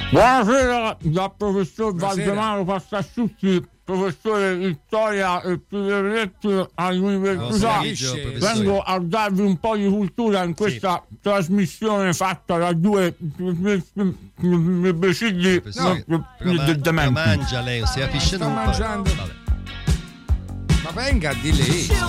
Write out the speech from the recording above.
Buonasera dal professor Valdemaro Pastasciutti, professore di storia e privilegio all'università. Vengo a darvi un po' di cultura in questa trasmissione fatta da due imbecilli dementi. Mangia lei, si capisce sta mangiando. Ma venga di lei.